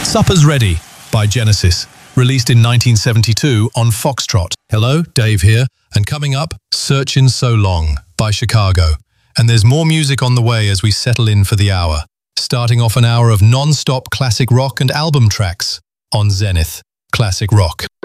Supper's Ready by Genesis, released in 1972 on Foxtrot. Hello, Dave here, and coming up, Searchin' So Long by Chicago. And there's more music on the way as we settle in for the hour, starting off an hour of non-stop classic rock and album tracks on Zenith Classic Rock.